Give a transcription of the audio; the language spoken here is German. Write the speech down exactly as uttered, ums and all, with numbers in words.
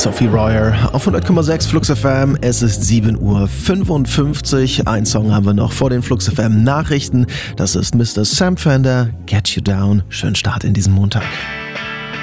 Sophie Royer auf hundert Komma sechs Flux F M. Es ist sieben Uhr fünfundfünfzig. Ein Song haben wir noch vor den Flux F M Nachrichten. Das ist Mister Sam Fender, Get You Down. Schönen Start in diesen Montag.